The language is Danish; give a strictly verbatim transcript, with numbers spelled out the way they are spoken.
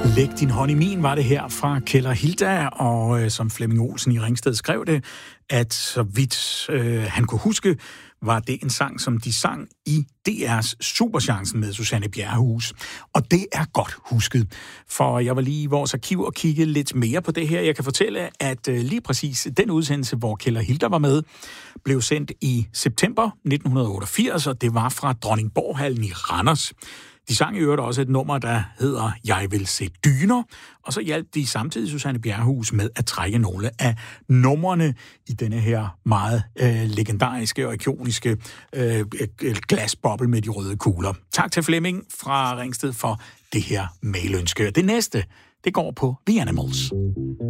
Læg din hånd i min, var det her fra Keller Hilda, og øh, som Flemming Olsen i Ringsted skrev det, at så vidt øh, han kunne huske, var det en sang, som de sang i D R's Superchancen med Susanne Bjerrehuus. Og det er godt husket, for jeg var lige i vores arkiv og kiggede lidt mere på det her. Jeg kan fortælle, at øh, lige præcis den udsendelse, hvor Keller Hilda var med, blev sendt i september nitten otteogfirs, og det var fra Dronningborghallen i Randers. De sang i øvrigt også et nummer, der hedder Jeg vil se dyner, og så hjalp de samtidig Susanne Bjerrehuus med at trække nogle af numrene i denne her meget øh, legendariske og ikoniske øh, glasboble med de røde kugler. Tak til Flemming fra Ringsted for det her mailønske. Det næste, det går på The Animals.